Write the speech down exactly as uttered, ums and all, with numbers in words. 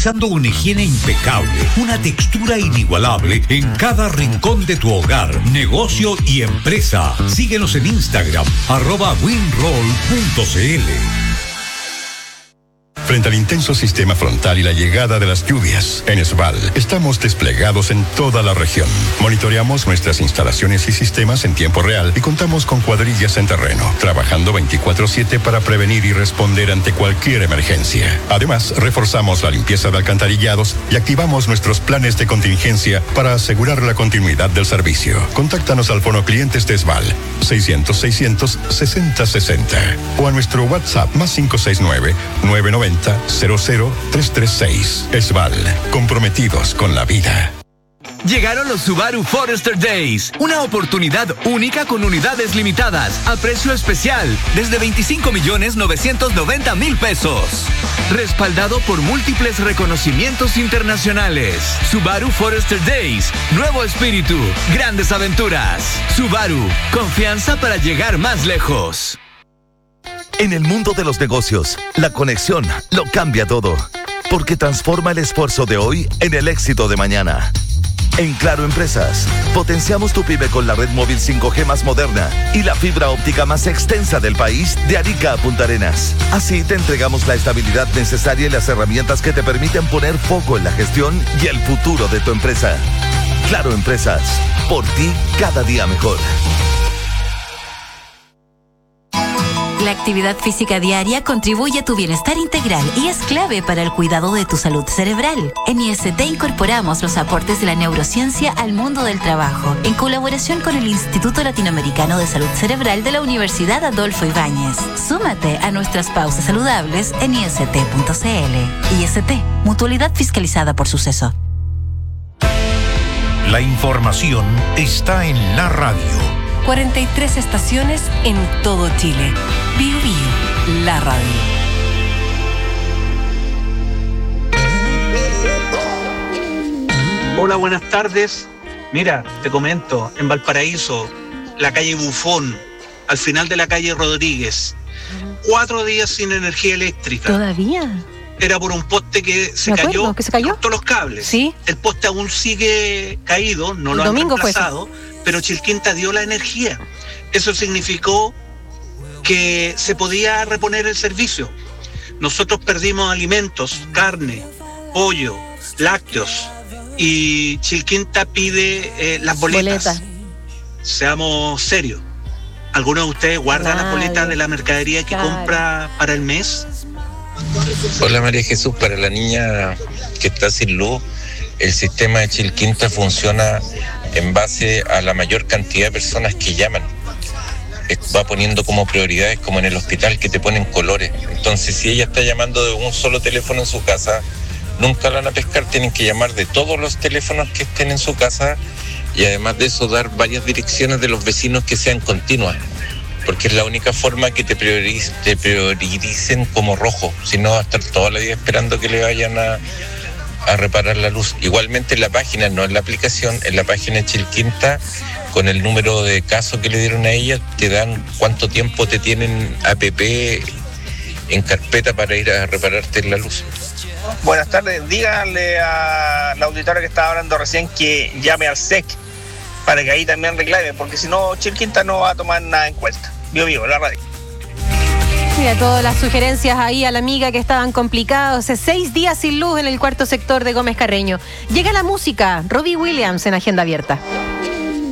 garantizando una higiene impecable, una textura inigualable en cada rincón de tu hogar, negocio y empresa. Síguenos en Instagram, arroba winroll punto cl. Frente al intenso sistema frontal y la llegada de las lluvias, en Esval estamos desplegados en toda la región. Monitoreamos nuestras instalaciones y sistemas en tiempo real y contamos con cuadrillas en terreno, trabajando veinticuatro siete para prevenir y responder ante cualquier emergencia. Además, reforzamos la limpieza de alcantarillados y activamos nuestros planes de contingencia para asegurar la continuidad del servicio. Contáctanos al fono clientes de Esval seiscientos, seiscientos, sesenta, sesenta o a nuestro WhatsApp más cinco seis nueve, nueve nueve cero cero cero tres tres seis. Esval, comprometidos con la vida. Llegaron los Subaru Forester Days, una oportunidad única con unidades limitadas a precio especial desde veinticinco millones novecientos noventa mil pesos. Respaldado por múltiples reconocimientos internacionales. Subaru Forester Days, nuevo espíritu, grandes aventuras. Subaru, confianza para llegar más lejos. En el mundo de los negocios, la conexión lo cambia todo, porque transforma el esfuerzo de hoy en el éxito de mañana. En Claro Empresas, potenciamos tu pyme con la red móvil cinco G más moderna y la fibra óptica más extensa del país de Arica a Punta Arenas. Así te entregamos la estabilidad necesaria y las herramientas que te permiten poner foco en la gestión y el futuro de tu empresa. Claro Empresas, por ti cada día mejor. La actividad física diaria contribuye a tu bienestar integral y es clave para el cuidado de tu salud cerebral. En I S T incorporamos los aportes de la neurociencia al mundo del trabajo, en colaboración con el Instituto Latinoamericano de Salud Cerebral de la Universidad Adolfo Ibáñez. Súmate a nuestras pausas saludables en i s t punto c l. I S T, mutualidad fiscalizada por Suceso. La información está en la radio. cuarenta y tres estaciones en todo Chile. Bio Bio, la radio. Hola, buenas tardes. Mira, te comento, en Valparaíso, la calle Bufón, al final de la calle Rodríguez, cuatro días sin energía eléctrica. ¿Todavía? Era por un poste que se Me acuerdo, cayó, que se cayó. cortó los cables. Sí. El poste aún sigue caído, no El lo han domingo fue reemplazado, pero Chilquinta dio la energía. Eso significó que se podía reponer el servicio. Nosotros perdimos alimentos, carne, pollo, lácteos, y Chilquinta pide eh, las boletas. Boleta. Seamos serios. ¿Alguno de ustedes guarda Nadie. las boletas de la mercadería que claro. compra para el mes? Hola María Jesús, para la niña que está sin luz, el sistema de Chilquinta funciona en base a la mayor cantidad de personas que llaman. Va poniendo como prioridades, como en el hospital, que te ponen colores. Entonces, si ella está llamando de un solo teléfono en su casa, nunca la van a pescar, tienen que llamar de todos los teléfonos que estén en su casa y además de eso dar varias direcciones de los vecinos que sean continuas, porque es la única forma que te, prioriz- te prioricen como rojo, si no va a estar toda la vida esperando que le vayan a, a reparar la luz. Igualmente en la página, no en la aplicación, en la página de Chilquinta, con el número de caso que le dieron a ella, te dan cuánto tiempo te tienen A P P en carpeta para ir a repararte la luz. Buenas tardes, díganle a la auditora que estaba hablando recién que llame al S E C para que ahí también reclame, porque si no Chilquinta no va a tomar nada en cuenta. Vivo, vivo, la radio. Mira, todas las sugerencias ahí a la amiga que estaban complicados. Seis días sin luz en el cuarto sector de Gómez Carreño. Llega la música, Robbie Williams en Agenda Abierta.